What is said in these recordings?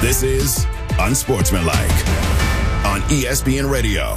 This is Unsportsmanlike on ESPN Radio.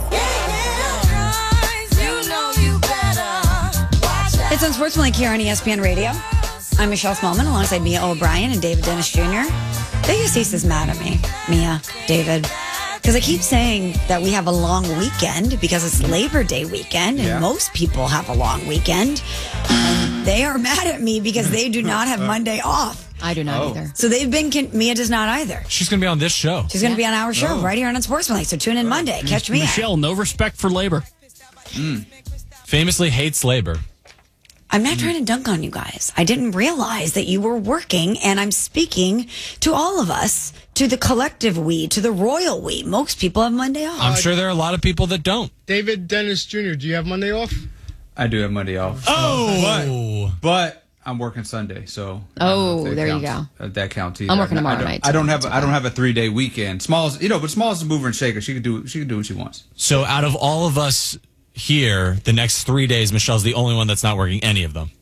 It's Unsportsmanlike here on ESPN Radio. I'm Michelle Smallman alongside Mia O'Brien and David Dennis Jr. Vegas East is mad at me, Mia, David, because I keep saying that we have a long weekend because it's Labor Day weekend and most people have a long weekend. And they are mad at me because they do not have Monday off. I do not either. So they've been, Mia does not either. She's going to be on this show. She's going to be on our show right here on Unsportsmanlike. So tune in Monday. Catch me. Michelle, no respect for labor. Famously hates labor. I'm not trying to dunk on you guys. I didn't realize that you were working, and I'm speaking to all of us, to the collective we, to the royal we. Most people have Monday off. I'm sure there are a lot of people that don't. David Dennis Jr., do you have Monday off? I do have Monday off. But I'm working Sunday, so there you go. That counts either. I'm working tomorrow night. I don't have a 3-day weekend. Smalls, but Smalls is a mover and shaker. She can do what she wants. So out of all of us here, the next 3 days, Michelle's the only one that's not working any of them.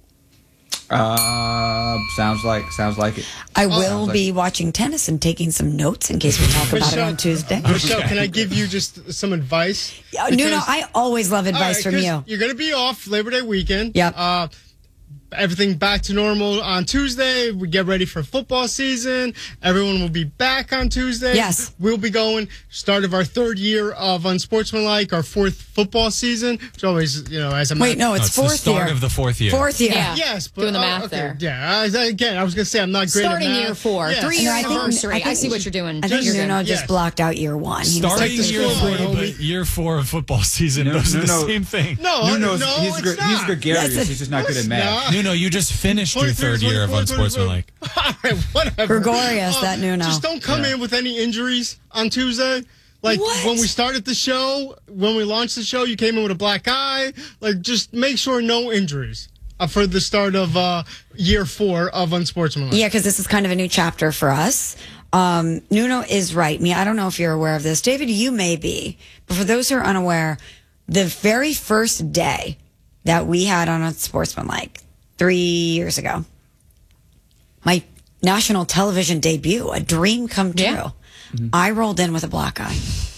Sounds like it. I will be watching tennis and taking some notes in case we talk about it on Tuesday. Michelle, can I give you just some advice? No, I always love advice from you. You're going to be off Labor Day weekend. Yep. Everything back to normal on Tuesday. We get ready for football season. Everyone will be back on Tuesday. Yes. We'll be going, start of our third year of Unsportsmanlike, our fourth football season, which always, as a Wait, no, it's the fourth start year. of the fourth year. Fourth year. Yeah. Yes, but doing the math okay, there. Yeah, again, I was going to say I'm not great Starting at math. year 4, Yeah. 3-year I think- anniversary. I think- I see what you're doing. I think Just- Nuno just yes. blocked out year 1. He was Starting Take the year score, 3, homie. but year 4 of football season, No, those are the no. same thing. No, he's not. gregarious. He's just not good at math. Nuno, you just finished your 23, third year of 24, Unsportsmanlike. All right, whatever. Gregorious, that Nuno. Just don't come in with any injuries on Tuesday. Like What? when we started the show, when we launched the show, you came in with a black eye. Like just make sure no injuries for the start of year 4 of Unsportsmanlike. Yeah, because this is kind of a new chapter for us. Nuno is right. I don't know if you're aware of this. David, you may be. But for those who are unaware, the very first day that we had on Unsportsmanlike 3 years ago, my national television debut, a dream come true. Yeah. I rolled in with a black eye.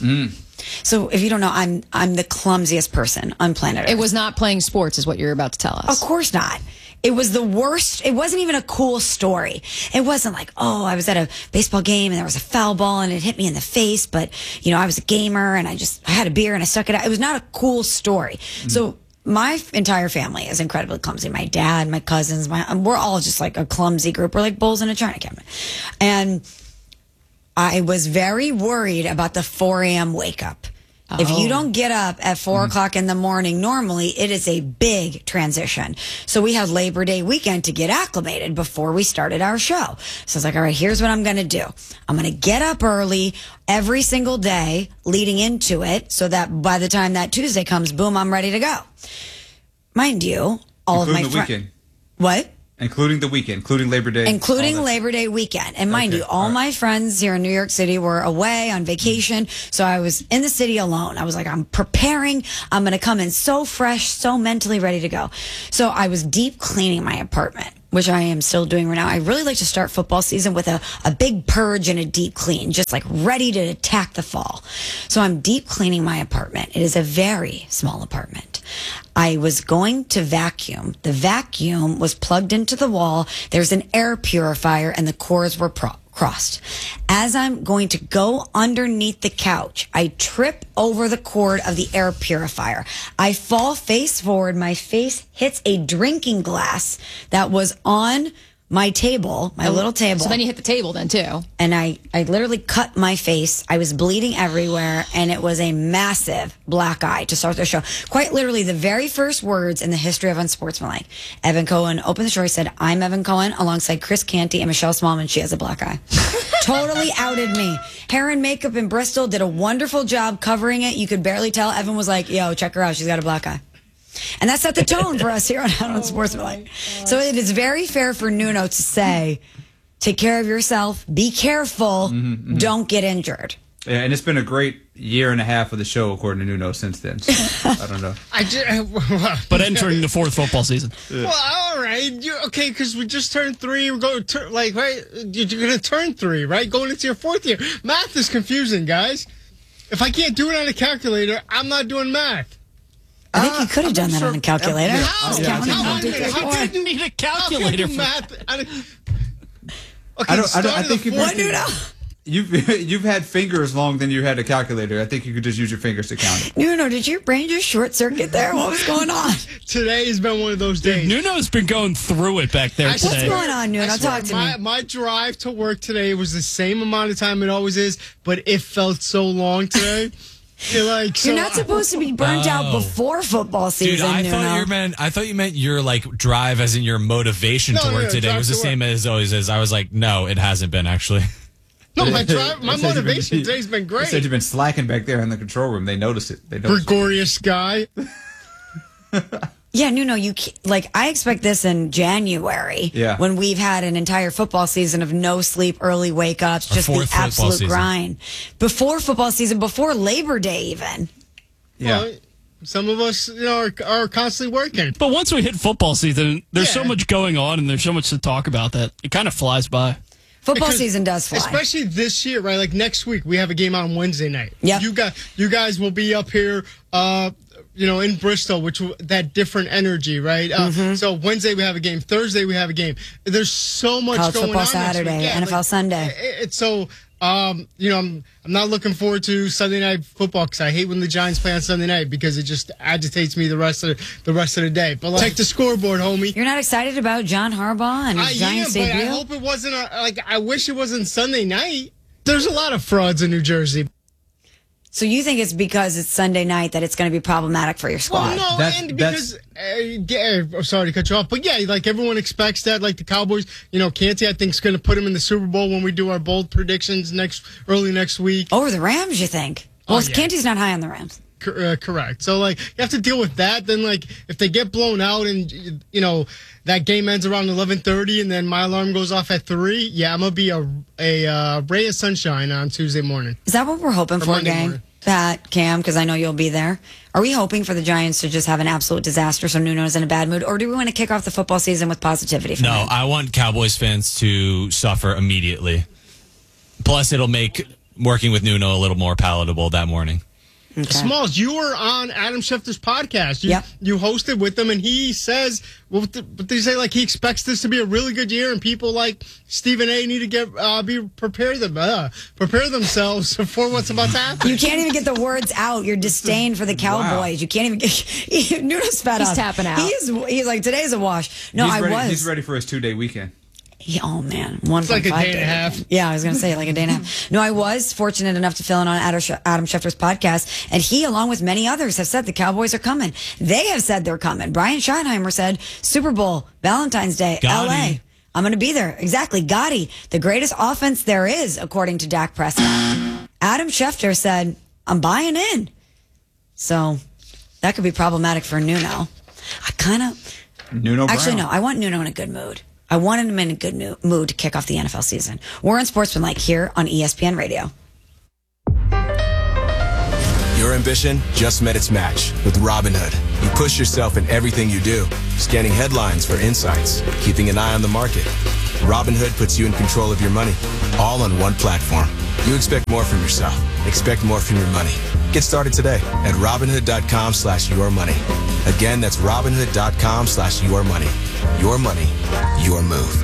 So if you don't know, I'm the clumsiest person on planet Earth. It was not playing sports, is what you're about to tell us. Of course not. It was the worst. It wasn't even a cool story. It wasn't like, I was at a baseball game and there was a foul ball and it hit me in the face. But, I was a gamer and I had a beer and I stuck it out. It was not a cool story. So my entire family is incredibly clumsy. My dad, my cousins, we're all just like a clumsy group. We're like bulls in a china cabinet. And I was very worried about the 4 a.m. wake up. If you don't get up at 4 o'clock in the morning, normally it is a big transition. So we had Labor Day weekend to get acclimated before we started our show. So I was like, all right, here's what I'm going to do. I'm going to get up early every single day leading into it so that by the time that Tuesday comes, boom, I'm ready to go. Mind you, all of my Including the weekend. What? Including the weekend, including Labor Day. Including Labor Day weekend. And mind you, all my friends here in New York City were away on vacation. So I was in the city alone. I was like, I'm preparing. I'm going to come in so fresh, so mentally ready to go. So I was deep cleaning my apartment, which I am still doing right now. I really like to start football season with a big purge and a deep clean, just like ready to attack the fall. So I'm deep cleaning my apartment. It is a very small apartment. I was going to vacuum. The vacuum was plugged into the wall. There's an air purifier and the cords were crossed. As I'm going to go underneath the couch, I trip over the cord of the air purifier. I fall face forward. My face hits a drinking glass that was on my table, my little table. So then you hit the table then, too. And I literally cut my face. I was bleeding everywhere, and it was a massive black eye to start the show. Quite literally, the very first words in the history of Unsportsmanlike. Evan Cohen opened the show. He said, I'm Evan Cohen, alongside Chris Canty and Michelle Smallman. She has a black eye. Totally outed me. Hair and makeup in Bristol did a wonderful job covering it. You could barely tell. Evan was like, yo, check her out. She's got a black eye. And that set the tone for us here on Unsportsmanlike. So it is very fair for Nuno to say, take care of yourself, be careful, don't get injured. Yeah, and it's been a great year and a half of the show, according to Nuno, since then. So, I don't know. But entering the fourth football season. Well, all right. Okay, because we just turned 3. We're going to right? You're going to turn 3, right? Going into your 4th year. Math is confusing, guys. If I can't do it on a calculator, I'm not doing math. I think you could have done that on a calculator. How? How I didn't need a calculator for math. Okay, I think you've you've had fingers longer than you had a calculator. I think you could just use your fingers to count it. No, did your brain just short circuit there? What was going on? Today has been one of those days. Nuno's been going through it back there today. What's going on, Nuno? Talk to me. My drive to work today was the same amount of time it always is, but it felt so long today. You're not supposed to be burnt out before football season. Dude, I thought you meant your drive as in your motivation to work today was the same as always is. I was like, no, it hasn't been actually. No, my motivation today's been great. They said you've been slacking back there in the control room. They noticed it. Gregorius guy. Yeah, Nuno, I expect this in January when we've had an entire football season of no sleep, early wake ups, just the absolute grind. Before football season, before Labor Day even. Yeah. Well, some of us are constantly working. But once we hit football season, there's so much going on and there's so much to talk about that it kind of flies by. Football season does fly. Especially this year, right? Like next week, we have a game on Wednesday night. Yeah. You guys will be up here, in Bristol, that different energy, right? So Wednesday we have a game. Thursday we have a game. There's so much College going football on. Saturday, NFL Sunday. It's so. I'm not looking forward to Sunday night football because I hate when the Giants play on Sunday night because it just agitates me the rest of the day. But check the scoreboard, homie. You're not excited about John Harbaugh and his Giants debut? I hope it wasn't. I wish it wasn't Sunday night. There's a lot of frauds in New Jersey. So you think it's because it's Sunday night that it's going to be problematic for your squad? Well, no, because I'm sorry to cut you off, but everyone expects that. Like the Cowboys, Canty, I think is going to put them in the Super Bowl when we do our bold predictions early next week. Over the Rams, you think? Well, Canty's not high on the Rams. Correct. So you have to deal with that. Then if they get blown out and that game ends around 11:30 and then my alarm goes off at 3, I'm gonna be a ray of sunshine on Tuesday morning. Is that what we're hoping for, gang? Pat, Cam, because I know you'll be there. Are we hoping for the Giants to just have an absolute disaster so Nuno's in a bad mood, or do we want to kick off the football season with positivity? No, I want Cowboys fans to suffer immediately. Plus, it'll make working with Nuno a little more palatable that morning. Okay. Smalls, you were on Adam Schefter's podcast. You hosted with him, and he says, what did he say? He expects this to be a really good year, and people like Stephen A. need to prepare themselves for what's about to happen. You can't even get the words out. Your disdain for the Cowboys. Wow. You can't even get. Nuno's fed up. He's tapping out. He's like, today's a wash. No, He's ready for his 2-day weekend. Oh, man. It's like a day and a half. Yeah, I was going to say like a day and a half. No, I was fortunate enough to fill in on Adam Schefter's podcast, and he, along with many others, have said the Cowboys are coming. They have said they're coming. Brian Schottenheimer said Super Bowl, Valentine's Day, Gotti. LA. I'm going to be there. Exactly. Gotti, the greatest offense there is, according to Dak Prescott. Adam Schefter said, I'm buying in. So that could be problematic for Nuno. Nuno Actually, Brown. no, I want Nuno in a good mood. I wanted him in a good mood to kick off the NFL season. We're on Sportsmanlike here on ESPN Radio. Your ambition just met its match with Robinhood. You push yourself in everything you do, scanning headlines for insights, keeping an eye on the market. Robinhood puts you in control of your money, all on one platform. You expect more from yourself. Expect more from your money. Get started today at Robinhood.com/yourmoney. Again, that's Robinhood.com/yourmoney. Your money, your move.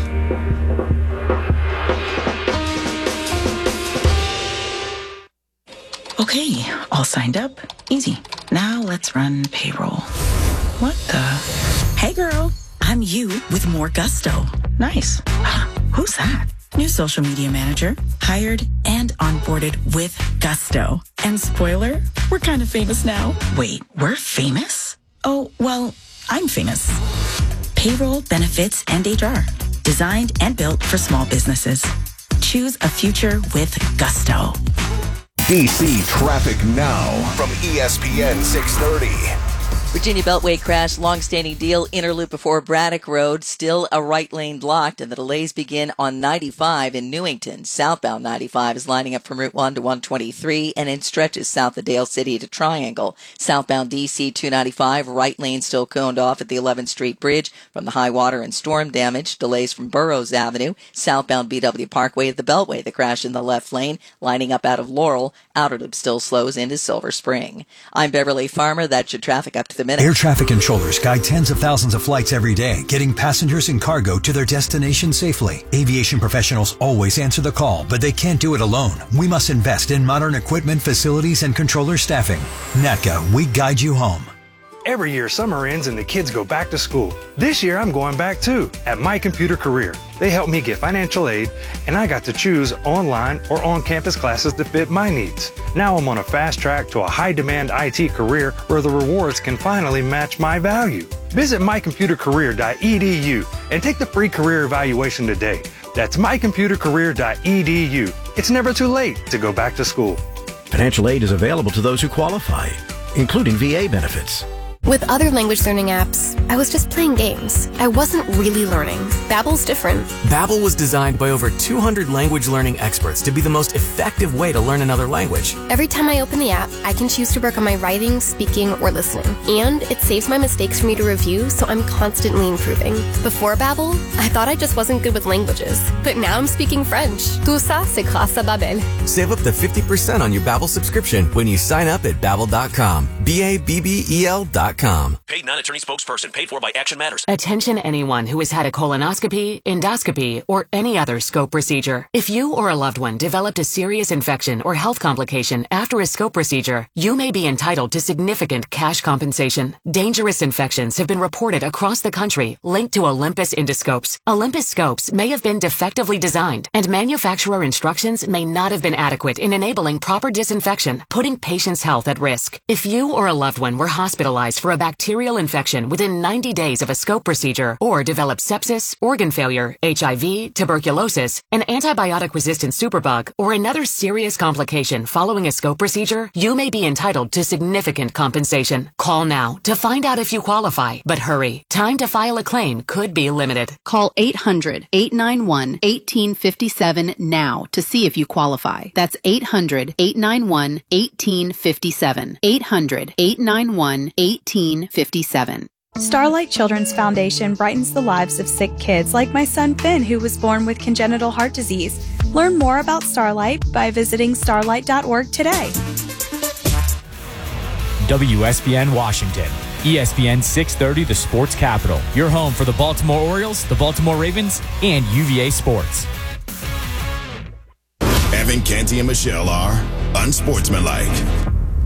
Okay, all signed up. Easy. Now let's run payroll. What the? Hey girl, I'm you with more gusto. Nice. Who's that? New social media manager. Hired and onboarded with gusto. And spoiler, we're kind of famous now. Wait, we're famous? Oh, well, I'm famous. Payroll, benefits, and HR. Designed and built for small businesses. Choose a future with gusto. DC Traffic Now from ESPN 630. Virginia Beltway crash, long-standing deal, inner loop before Braddock Road, still a right lane blocked, and the delays begin on 95 in Newington. Southbound 95 is lining up from Route 1 to 123 and in stretches south of Dale City to Triangle. Southbound DC 295, right lane still coned off at the 11th Street Bridge from the high water and storm damage. Delays from Burroughs Avenue. Southbound BW Parkway at the Beltway, the crash in the left lane, lining up out of Laurel. Outer loop still slows into Silver Spring. I'm Beverly Farmer. That's your traffic up to the minute. Air traffic controllers guide tens of thousands of flights every day, getting passengers and cargo to their destination safely. Aviation professionals always answer the call, but they can't do it alone. We must invest in modern equipment, facilities, and controller staffing. NATCA, we guide you home. Every year, summer ends and the kids go back to school. This year, I'm going back too, at My Computer Career. They helped me get financial aid, and I got to choose online or on-campus classes that fit my needs. Now I'm on a fast track to a high-demand IT career where the rewards can finally match my value. Visit mycomputercareer.edu and take the free career evaluation today. That's mycomputercareer.edu. It's never too late to go back to school. Financial aid is available to those who qualify, including VA benefits. With other language learning apps, I was just playing games. I wasn't really learning. Babbel's different. Babbel was designed by over 200 language learning experts to be the most effective way to learn another language. Every time I open the app, I can choose to work on my writing, speaking, or listening. And it saves my mistakes for me to review, so I'm constantly improving. Before Babbel, I thought I just wasn't good with languages. But now I'm speaking French. Tout ça, c'est grâce à Babbel. Save up to 50% on your Babbel subscription when you sign up at Babbel.com. Babbel.com. Paid non-attorney spokesperson. Paid for by Action Matters. Attention anyone who has had a colonoscopy, endoscopy, or any other scope procedure. If you or a loved one developed a serious infection or health complication after a scope procedure, you may be entitled to significant cash compensation. Dangerous infections have been reported across the country linked to Olympus endoscopes. Olympus scopes may have been defectively designed, and manufacturer instructions may not have been adequate in enabling proper disinfection, putting patients' health at risk. If you or a loved one were hospitalized for a bacterial infection within 90 days of a scope procedure or developed sepsis, organ failure, HIV, tuberculosis, an antibiotic-resistant superbug, or another serious complication following a scope procedure, you may be entitled to significant compensation. Call now to find out if you qualify, but hurry. Time to file a claim could be limited. Call 800-891-1857 now to see if you qualify. That's 800-891-1857. 800-891-1857. Starlight Children's Foundation brightens the lives of sick kids like my son Finn, who was born with congenital heart disease. Learn more about Starlight by visiting starlight.org today. WSBN Washington, ESPN 630, the sports capital. Your home for the Baltimore Orioles, the Baltimore Ravens, and UVA sports. Evan Canty and Michelle are unsportsmanlike.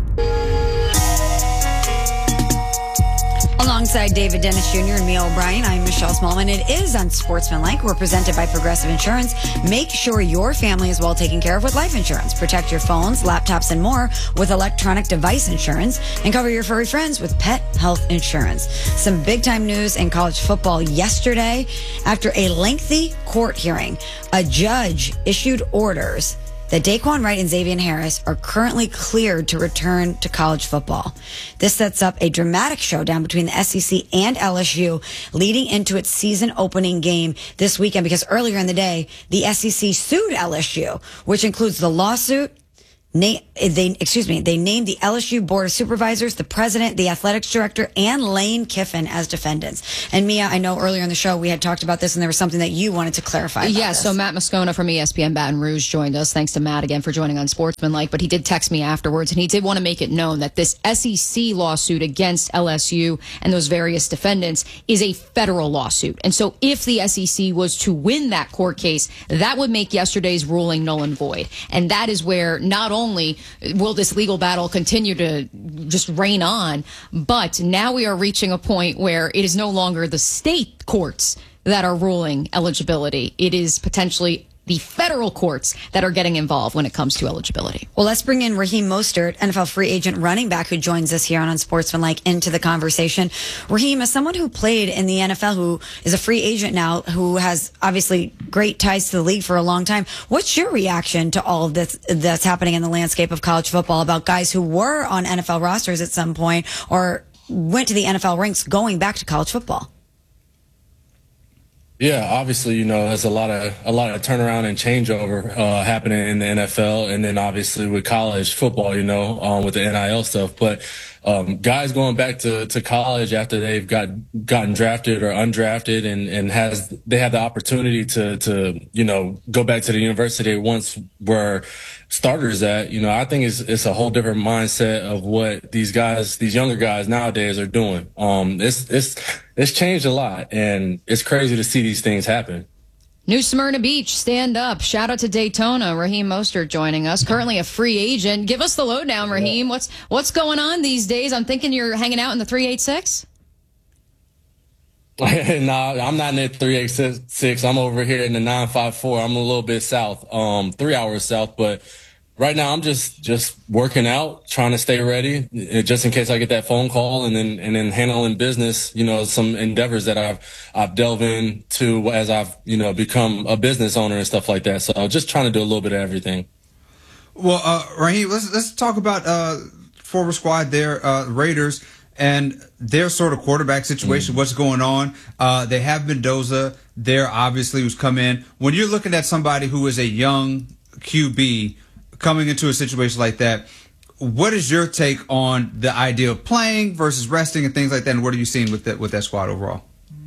Alongside David Dennis Jr. and Mia O'Brien, I'm Michelle Smallman. It is Unsportsmanlike. We're presented by Progressive Insurance. Make sure your family is well taken care of with life insurance. Protect your phones, laptops, and more with electronic device insurance. And cover your furry friends with pet health insurance. Some big-time news in college football yesterday. After a lengthy court hearing, a judge issued orders that Daquan Wright and Xavier Harris are currently cleared to return to college football. This sets up a dramatic showdown between the SEC and LSU leading into its season opening game this weekend, because earlier in the day, the SEC sued LSU, which includes the lawsuit. They named the LSU Board of Supervisors, the president, the athletics director, and Lane Kiffin as defendants. And Mia, I know earlier in the show we had talked about this, and there was something that you wanted to clarify about this. So Matt Moscona from ESPN Baton Rouge joined us. Thanks to Matt again for joining Unsportsmanlike. But he did text me afterwards, and he did want to make it known that this SEC lawsuit against LSU and those various defendants is a federal lawsuit. And so if the SEC was to win that court case, that would make yesterday's ruling null and void. And that is where not only will this legal battle continue to just reign on, but now we are reaching a point where it is no longer the state courts that are ruling eligibility. It is potentially the federal courts that are getting involved when it comes to eligibility. Well, let's bring in Raheem Mostert, NFL free agent running back, who joins us here on Unsportsmanlike, into the conversation. Raheem, as someone who played in the NFL, who is a free agent now, who has obviously great ties to the league for a long time, what's your reaction to all of this that's happening in the landscape of college football about guys who were on NFL rosters at some point or went to the NFL ranks going back to college football. Yeah, obviously, there's a lot of turnaround and changeover happening in the NFL, and then obviously with college football, with the NIL stuff. But guys going back to college after they've gotten drafted or undrafted, and they have the opportunity to go back to the university they once were starters at. I think it's a whole different mindset of what these younger guys nowadays are doing. It's changed a lot, and it's crazy to see these things happen. New Smyrna Beach, stand up. Shout out to Daytona. Raheem Mostert joining us, currently a free agent. Give us the lowdown, Raheem. What's going on these days? I'm thinking you're hanging out in the 386. No, I'm not in the 386. I'm over here in the 954. I'm a little bit south, 3 hours south, but right now I'm just working out, trying to stay ready, just in case I get that phone call, and then handling business, some endeavors that I've delved into as I've, become a business owner and stuff like that. So just trying to do a little bit of everything. Well, Raheem, let's talk about forward squad there, Raiders, and their sort of quarterback situation. What's going on? They have Mendoza there, obviously, who's come in. When you're looking at somebody who is a young QB coming into a situation like that, what is your take on the idea of playing versus resting and things like that, and what are you seeing with that squad overall?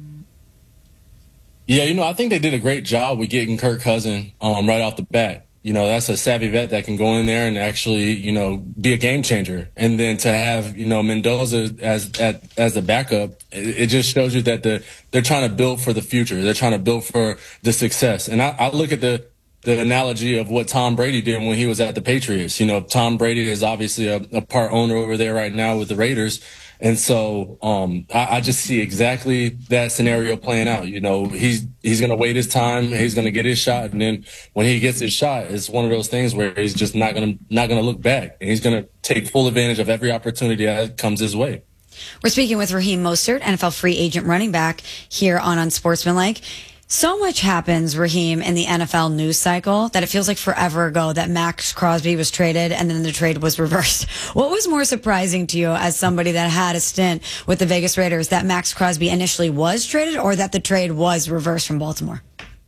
Yeah, I think they did a great job with getting Kirk Cousins right off the bat. That's a savvy vet that can go in there and actually, be a game changer. And then to have, Mendoza as the backup, it just shows you that they're trying to build for the future. They're trying to build for the success. And I look at the analogy of what Tom Brady did when he was at the Patriots. Tom Brady is obviously a part owner over there right now with the Raiders. And so I just see exactly that scenario playing out. He's going to wait his time. He's going to get his shot. And then when he gets his shot, it's one of those things where he's just not going to look back. And he's going to take full advantage of every opportunity that comes his way. We're speaking with Raheem Mostert, NFL free agent running back, here on Unsportsmanlike. So much happens, Raheem, in the NFL news cycle that it feels like forever ago that Max Crosby was traded and then the trade was reversed. What was more surprising to you as somebody that had a stint with the Vegas Raiders, that Max Crosby initially was traded or that the trade was reversed from Baltimore?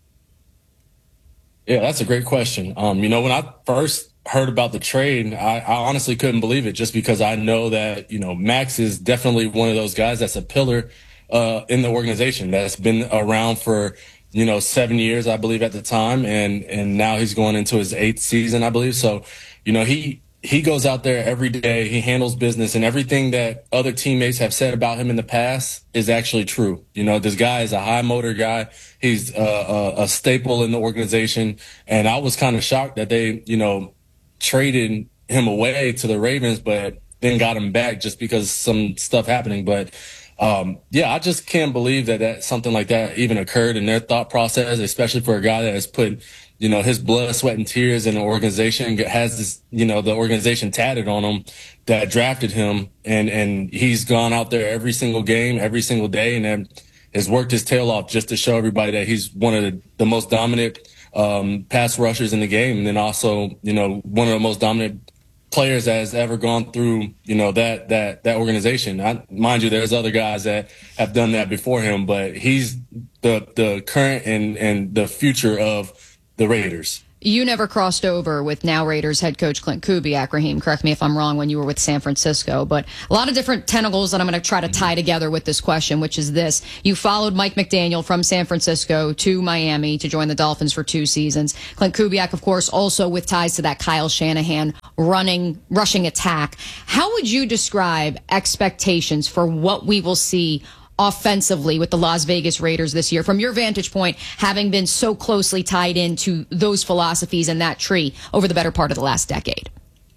Yeah, that's a great question. When I first heard about the trade, I honestly couldn't believe it, just because I know that, Max is definitely one of those guys that's a pillar in the organization, that's been around for, 7 years, I believe, at the time. And now he's going into his 8th season, I believe. So, he goes out there every day. He handles business, and everything that other teammates have said about him in the past is actually true. This guy is a high motor guy. He's a staple in the organization. And I was kind of shocked that they, traded him away to the Ravens, but then got him back just because some stuff happening. But I just can't believe that something like that even occurred in their thought process, especially for a guy that has put, his blood, sweat, and tears in an organization, has this, the organization tatted on him that drafted him. And he's gone out there every single game, every single day, and then has worked his tail off just to show everybody that he's one of the most dominant pass rushers in the game. And then also, one of the most dominant players that has ever gone through, that organization. Mind you, there's other guys that have done that before him, but he's the current and the future of the Raiders. You never crossed over with now Raiders head coach Clint Kubiak, Raheem. Correct me if I'm wrong, when you were with San Francisco. But a lot of different tentacles that I'm going to try to tie together with this question, which is this. You followed Mike McDaniel from San Francisco to Miami to join the Dolphins for 2 seasons. Clint Kubiak, of course, also with ties to that Kyle Shanahan rushing attack. How would you describe expectations for what we will see offensively with the Las Vegas Raiders this year, from your vantage point, having been so closely tied into those philosophies and that tree over the better part of the last decade?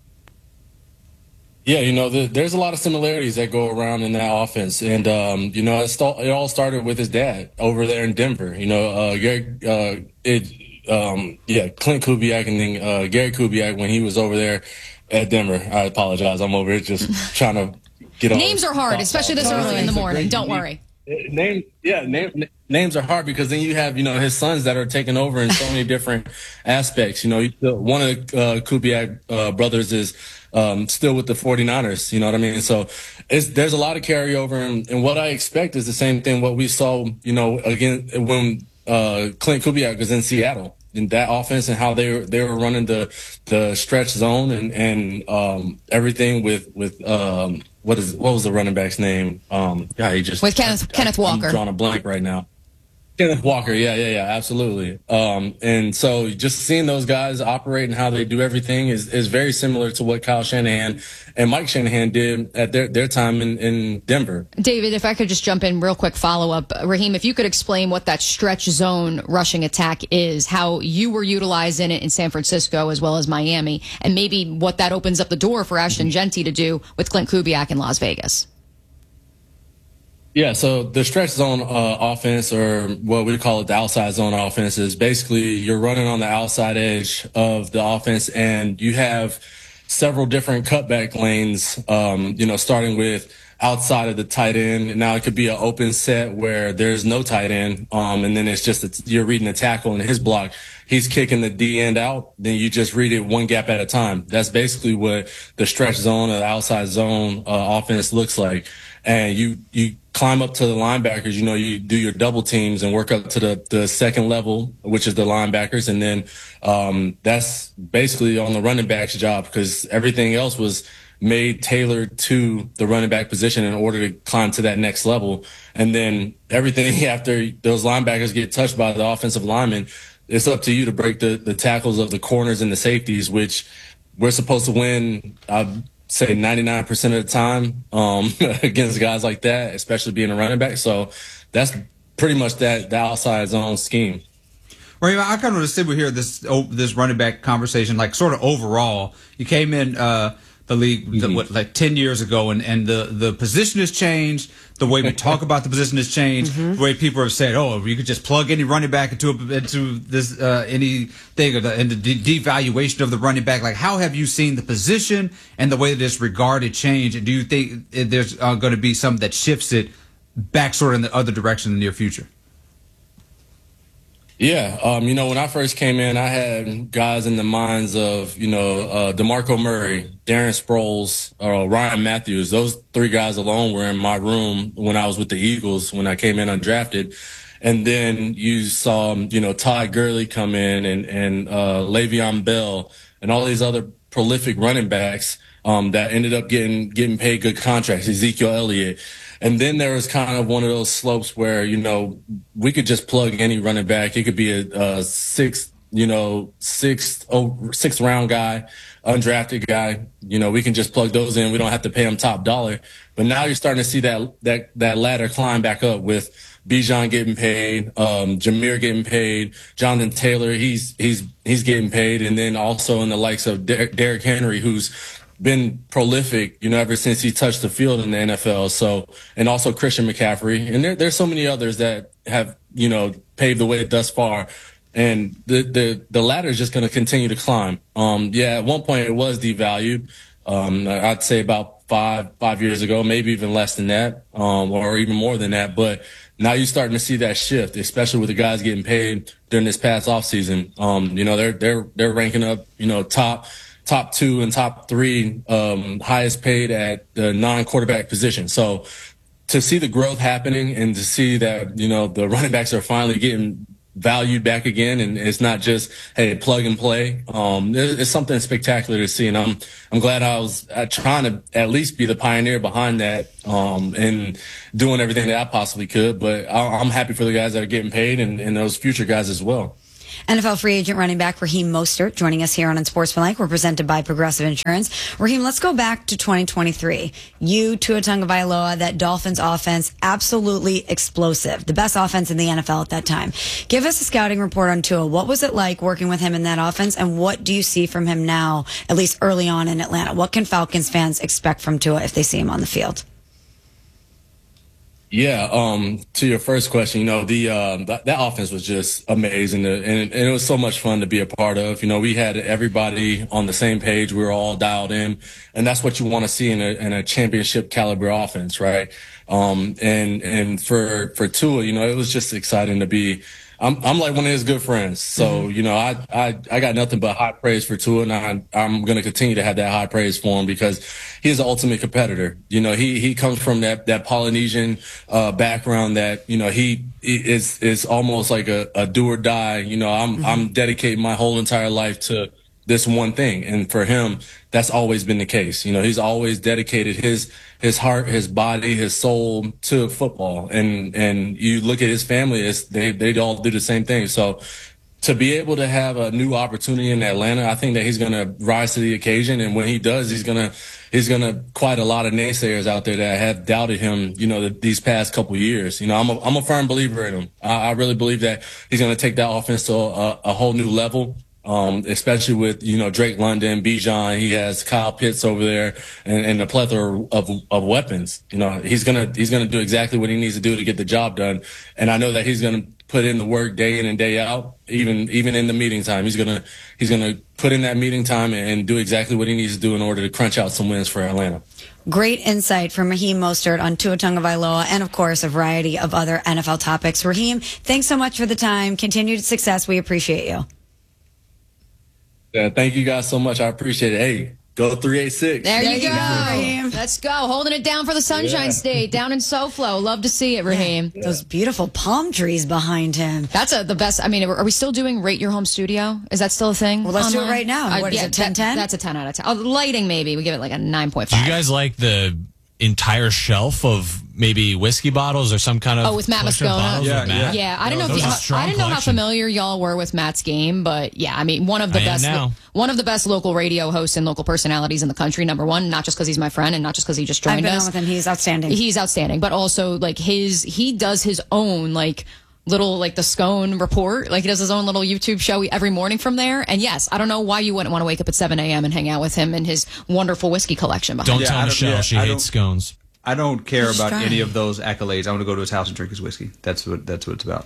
Yeah, there's a lot of similarities that go around in that offense. And, it all started with his dad over there in Denver. Clint Kubiak, and then Gary Kubiak when he was over there at Denver. I apologize. I'm over here just trying to get on. Names are hard, especially this early in the morning. Don't worry. Names are hard because then you have, his sons that are taking over in so many different aspects. One of the Kubiak brothers is still with the 49ers. You know what I mean? So there's a lot of carryover. And what I expect is the same thing what we saw, again, when Clint Kubiak was in Seattle. In that offense and how they were running the stretch zone and everything with what was the running back's name? With Kenneth Walker. I'm drawing a blank right now. Kenneth Walker, yeah, absolutely. And so just seeing those guys operate and how they do everything is very similar to what Kyle Shanahan and Mike Shanahan did at their time in Denver. David, if I could just jump in real quick follow-up. Raheem, if you could explain what that stretch zone rushing attack is, how you were utilizing it in San Francisco as well as Miami, and maybe what that opens up the door for Ashton Genty to do with Clint Kubiak in Las Vegas. Yeah, so the stretch zone offense, or what we call it, the outside zone offense, is basically you're running on the outside edge of the offense, and you have several different cutback lanes, starting with outside of the tight end. And now it could be an open set where there's no tight end, and then it's just you're reading a tackle in his block. He's kicking the D end out, then you just read it one gap at a time. That's basically what the stretch zone or the outside zone offense looks like. And you climb up to the linebackers, you do your double teams and work up to the second level, which is the linebackers. And then that's basically on the running back's job because everything else was made tailored to the running back position in order to climb to that next level. And then everything after those linebackers get touched by the offensive lineman, it's up to you to break the tackles of the corners and the safeties, which we're supposed to win, say 99% of the time against guys like that, especially being a running back. So that's pretty much the outside zone scheme. Right, I kind of want to sit with here this running back conversation, like sort of overall. You came in the league like 10 years ago, and the position has changed. The way we talk about the position has changed. The way people have said, "Oh, you could just plug any running back into this anything," and the devaluation of the running back. Like, how have you seen the position and the way that it's regarded change? And do you think there's going to be something that shifts it back sort of in the other direction in the near future? Yeah, when I first came in, I had guys in the minds of, DeMarco Murray, Darren Sproles, Ryan Matthews. Those three guys alone were in my room when I was with the Eagles when I came in undrafted. And then you saw, Todd Gurley come in and Le'Veon Bell and all these other prolific running backs that ended up getting paid good contracts, Ezekiel Elliott. And then there was kind of one of those slopes where, we could just plug any running back. It could be a sixth round guy, undrafted guy. We can just plug those in. We don't have to pay them top dollar. But now you're starting to see that ladder climb back up with Bijan getting paid, Jameer getting paid, Jonathan Taylor, he's getting paid. And then also in the likes of Derrick Henry, who's been prolific, ever since he touched the field in the NFL. So, and also Christian McCaffrey. And there's so many others that have, paved the way thus far. And the ladder is just going to continue to climb. At one point it was devalued. I'd say about five years ago, maybe even less than that, or even more than that. But now you're starting to see that shift, especially with the guys getting paid during this past offseason. They're ranking up, top two and top three highest paid at the non-quarterback position. So to see the growth happening and to see that, the running backs are finally getting valued back again, and it's not just, hey, plug and play. It's something spectacular to see, and I'm glad I was trying to at least be the pioneer behind that, and doing everything that I possibly could. But I'm happy for the guys that are getting paid and those future guys as well. NFL free agent running back Raheem Mostert joining us here on Unsportsmanlike. We're presented by Progressive Insurance. Raheem, let's go back to 2023. You, Tua Tagovailoa, that Dolphins offense, absolutely explosive. The best offense in the NFL at that time. Give us a scouting report on Tua. What was it like working with him in that offense, and what do you see from him now, at least early on in Atlanta? What can Falcons fans expect from Tua if they see him on the field? Yeah, to your first question, that offense was just amazing, and it was so much fun to be a part of. We had everybody on the same page. We were all dialed in, and that's what you want to see in a championship caliber offense, right? And for Tua, it was just exciting to be. I'm like one of his good friends. So, I got nothing but high praise for Tua, and I'm going to continue to have that high praise for him because he's the ultimate competitor. He comes from that Polynesian background that, he is almost like a do or die. I'm dedicating my whole entire life to this one thing. And for him, that's always been the case. He's always dedicated his heart, his body, his soul to football. And you look at his family, they all do the same thing. So to be able to have a new opportunity in Atlanta, I think that he's going to rise to the occasion. And when he does, he's going to quiet a lot of naysayers out there that have doubted him, these past couple years. I'm a firm believer in him. I really believe that he's going to take that offense to a whole new level. Especially with, Drake London, Bijan, he has Kyle Pitts over there and a plethora of weapons. He's going to do exactly what he needs to do to get the job done. And I know that he's going to put in the work day in and day out, even in the meeting time. He's going to put in that meeting time and do exactly what he needs to do in order to crunch out some wins for Atlanta. Great insight from Raheem Mostert on Tua Tagovailoa and, of course, a variety of other NFL topics. Raheem, thanks so much for the time. Continued success. We appreciate you. Yeah, thank you guys so much. I appreciate it. Hey, go 386. There you go. Let's go. Holding it down for the Sunshine State down in SoFlo. Love to see it, Raheem. Yeah. Those beautiful palm trees behind him. That's the best. I mean, are we still doing Rate Your Home Studio? Is that still a thing? Well, let's do it right now. What is it, 10-10? That's a 10 out of 10. Oh, lighting, maybe. We give it like a 9.5. Do you guys like the entire shelf of maybe whiskey bottles or some kind of with Matt Moscona? Yeah. I didn't know how familiar y'all were with Matt's game, but yeah, I mean, one of the best local radio hosts and local personalities in the country. Number one, not just because he's my friend and not just because he just joined us. I've been on with him. He's outstanding. He's outstanding, but also like he does his own little the Scone report. He does his own little YouTube show every morning from there. And yes, I don't know why you wouldn't want to wake up at 7 a.m. and hang out with him and his wonderful whiskey collection behind him. Don't tell Michelle she hates scones. I don't care about any of those accolades. I want to go to his house and drink his whiskey. That's what it's about.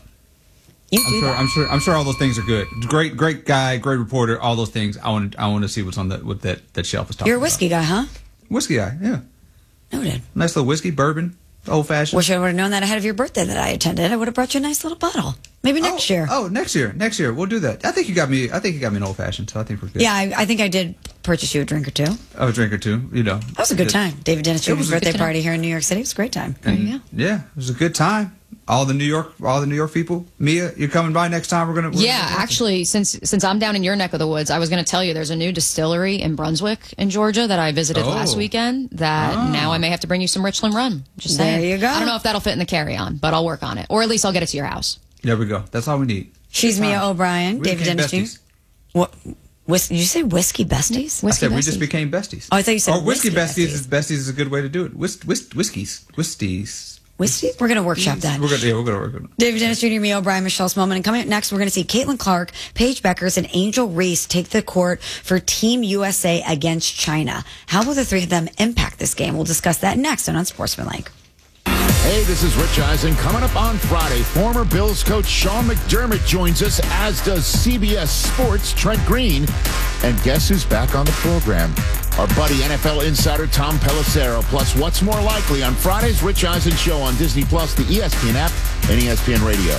I'm sure all those things are good. Great guy, great reporter, all those things. I want to see what's on what that shelf is talking about. You're a whiskey guy, huh? Whiskey guy, yeah. Noted. Nice little whiskey, bourbon. Old fashioned. Wish I would have known that ahead of your birthday that I attended. I would have brought you a nice little bottle. Maybe next year. Oh, next year. We'll do that. I think you got me an old fashioned, so I think we're good. Yeah, I think I did purchase you a drink or two. Oh, a drink or two, That was a good time. David Dennis Jr.'s birthday party here in New York City. It was a great time. There you go. Yeah, it was a good time. All the New York people. Mia, you're coming by next time. We're gonna actually, since I'm down in your neck of the woods, I was gonna tell you there's a new distillery in Brunswick in Georgia that I visited last weekend that now I may have to bring you some Richland rum. Just saying. There you go. I don't know if that'll fit in the carry-on, but I'll work on it. Or at least I'll get it to your house. There we go. That's all we need. She's Mia O'Brien, David Dennis Jr. What? Did you say whiskey besties? I said we just became besties. Oh, I thought you said whiskey besties. Besties is a good way to do it. Whiskeys. Whiskey? We're going to workshop that. We're going to work on it. David Dennis Jr., Mia O'Brien, Michelle Smallman. And coming up next, we're going to see Caitlin Clark, Paige Beckers, and Angel Reese take the court for Team USA against China. How will the three of them impact this game? We'll discuss that next on Unsportsmanlike. Hey, this is Rich Eisen. Coming up on Friday, former Bills coach Sean McDermott joins us, as does CBS Sports' Trent Green. And guess who's back on the program? Our buddy NFL insider Tom Pelissero. Plus, what's more likely on Friday's Rich Eisen Show on Disney+, the ESPN app, and ESPN Radio.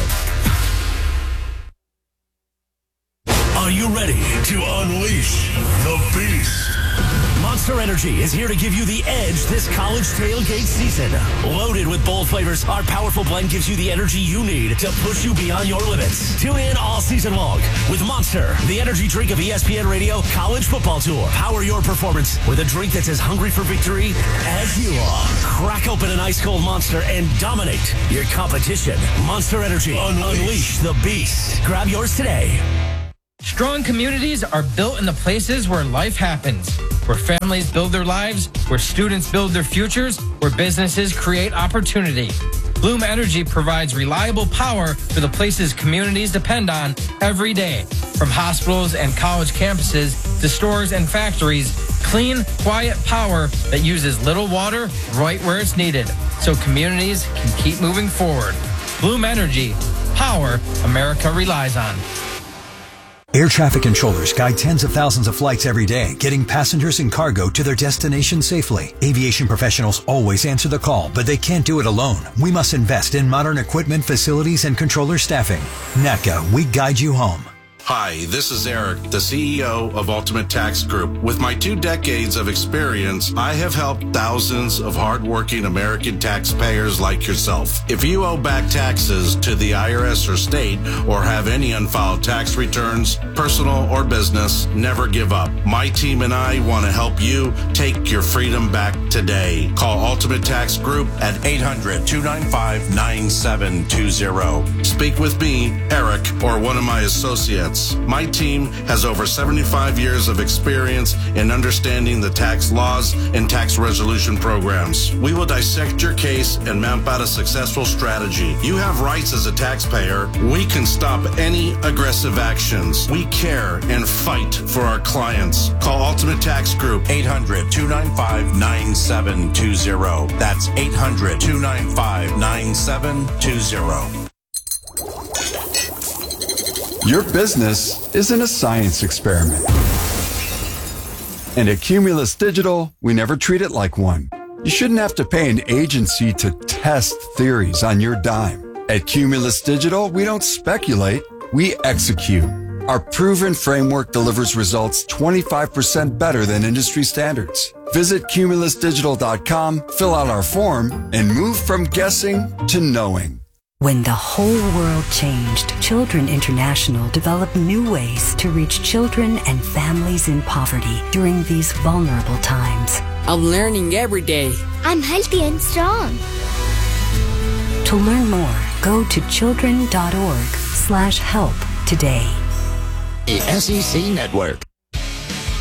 Are you ready to unleash the beast? Monster Energy is here to give you the edge this college tailgate season. Loaded with bold flavors, our powerful blend gives you the energy you need to push you beyond your limits. Tune in all season long with Monster, the energy drink of ESPN Radio College Football Tour. Power your performance with a drink that's as hungry for victory as you are. Crack open an ice-cold Monster and dominate your competition. Monster Energy. Unleash the beast. Grab yours today. Strong communities are built in the places where life happens, where families build their lives, where students build their futures, where businesses create opportunity. Bloom Energy provides reliable power for the places communities depend on every day. From hospitals and college campuses to stores and factories, clean, quiet power that uses little water right where it's needed, so communities can keep moving forward. Bloom Energy, power America relies on. Air traffic controllers guide tens of thousands of flights every day, getting passengers and cargo to their destination safely. Aviation professionals always answer the call, but they can't do it alone. We must invest in modern equipment, facilities, and controller staffing. NATCA, we guide you home. Hi, this is Eric, the CEO of Ultimate Tax Group. With my 2 decades of experience, I have helped thousands of hardworking American taxpayers like yourself. If you owe back taxes to the IRS or state or have any unfiled tax returns, personal or business, never give up. My team and I want to help you take your freedom back today. Call Ultimate Tax Group at 800-295-9720. Speak with me, Eric, or one of my associates. My team has over 75 years of experience in understanding the tax laws and tax resolution programs. We will dissect your case and map out a successful strategy. You have rights as a taxpayer. We can stop any aggressive actions. We care and fight for our clients. Call Ultimate Tax Group, 800-295-9720. That's 800-295-9720. Your business isn't a science experiment. And at Cumulus Digital, we never treat it like one. You shouldn't have to pay an agency to test theories on your dime. At Cumulus Digital, we don't speculate, we execute. Our proven framework delivers results 25% better than industry standards. Visit cumulusdigital.com, fill out our form, and move from guessing to knowing. When the whole world changed, Children International developed new ways to reach children and families in poverty during these vulnerable times. I'm learning every day. I'm healthy and strong. To learn more, go to children.org/help today. The SEC Network.